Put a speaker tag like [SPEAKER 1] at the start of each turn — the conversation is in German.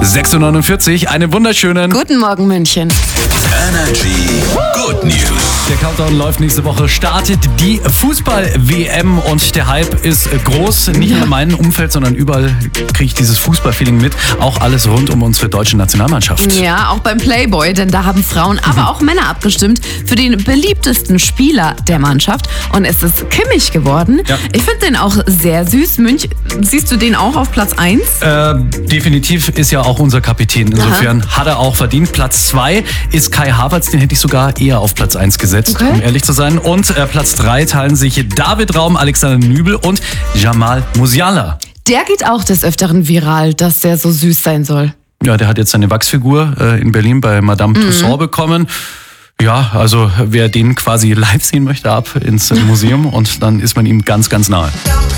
[SPEAKER 1] 6:49 Uhr, einen wunderschönen
[SPEAKER 2] Guten Morgen, München.
[SPEAKER 3] Energy Good News.
[SPEAKER 1] Der Countdown läuft nächste Woche, startet die Fußball-WM und der Hype ist groß. Nicht nur in meinem Umfeld, sondern überall kriege ich dieses Fußballfeeling mit. Auch alles rund um unsere deutsche Nationalmannschaft.
[SPEAKER 2] Ja, auch beim Playboy, denn da haben Frauen, aber auch Männer abgestimmt für den beliebtesten Spieler der Mannschaft. Und es ist Kimmich geworden.
[SPEAKER 1] Ja.
[SPEAKER 2] Ich finde den auch sehr süß. Münch, siehst du den auch auf Platz 1?
[SPEAKER 1] Definitiv ist ja auch unser Kapitän. Insofern hat er auch verdient. Platz 2 ist Kai Havertz, den hätte ich sogar eher auf Platz 1 gesetzt,
[SPEAKER 2] Okay.
[SPEAKER 1] um ehrlich zu sein. Und Platz 3 teilen sich David Raum, Alexander Nübel und Jamal Musiala.
[SPEAKER 2] Der geht auch des Öfteren viral, dass der so süß sein soll.
[SPEAKER 1] Ja, der hat jetzt seine Wachsfigur in Berlin bei Madame Tussauds bekommen. Ja, also wer den quasi live sehen möchte, ab ins Museum und dann ist man ihm ganz, ganz nahe.